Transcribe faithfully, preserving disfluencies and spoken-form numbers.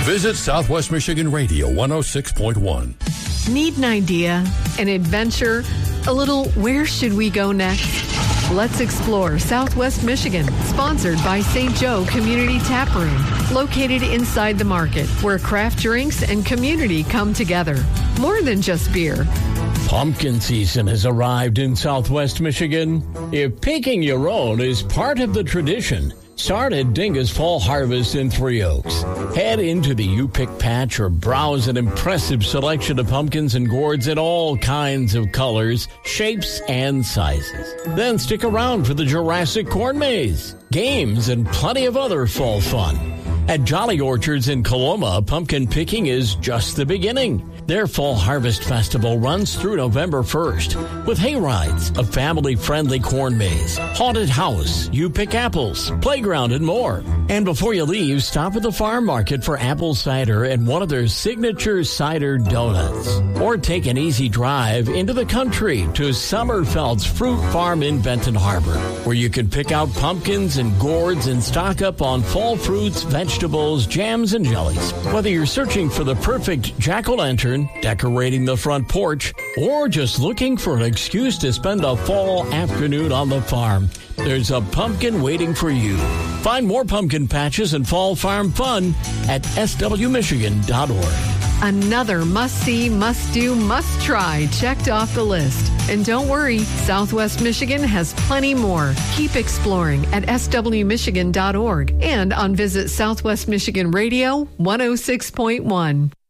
Visit Southwest Michigan Radio one oh six point one. Need an idea, an adventure, a little where should we go next? Let's explore Southwest Michigan, sponsored by Saint Joe Community Tap Room, located inside the market, where craft drinks and community come together. More than just beer. Pumpkin season has arrived in Southwest Michigan. If picking your own is part of the tradition, start at Dinga's Fall Harvest in Three Oaks. Head into the U-Pick patch or browse an impressive selection of pumpkins and gourds in all kinds of colors, shapes, and sizes. Then stick around for the Jurassic Corn Maze, games, and plenty of other fall fun. At Jolly Orchards in Coloma, pumpkin picking is just the beginning. Their Fall Harvest Festival runs through November first with hay rides, a family-friendly corn maze, haunted house, you-pick apples, playground, and more. And before you leave, stop at the farm market for apple cider and one of their signature cider donuts. Or take an easy drive into the country to Sommerfeld's Fruit Farm in Benton Harbor, where you can pick out pumpkins and gourds and stock up on fall fruits, vegetables, jams, and jellies. Whether you're searching for the perfect jack-o'-lantern, decorating the front porch, or just looking for an excuse to spend a fall afternoon on the farm, there's a pumpkin waiting for you. Find more pumpkin patches and fall farm fun at s w michigan dot org. Another must-see, must-do, must-try checked off the list. And don't worry, Southwest Michigan has plenty more. Keep exploring at s w michigan dot org and on Visit Southwest Michigan Radio one oh six point one.